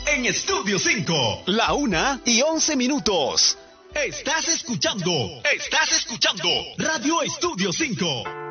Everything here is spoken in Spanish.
en Estudio 5. La 1:11. Estás escuchando Radio Estudio 5.